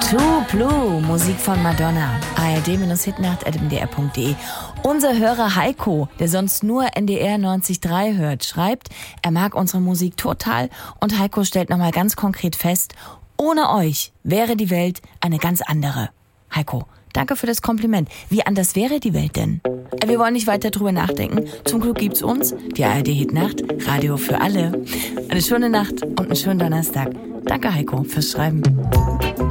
True Blue, Musik von Madonna. ard-hitnacht@mdr.de. Unser Hörer Heiko, der sonst nur NDR 90.3 hört, schreibt, er mag unsere Musik total und Heiko stellt nochmal ganz konkret fest, ohne euch wäre die Welt eine ganz andere. Heiko, danke für das Kompliment. Wie anders wäre die Welt denn? Wir wollen nicht weiter drüber nachdenken. Zum Glück gibt's uns, die ARD-Hitnacht, Radio für alle. Eine schöne Nacht und einen schönen Donnerstag. Danke Heiko fürs Schreiben.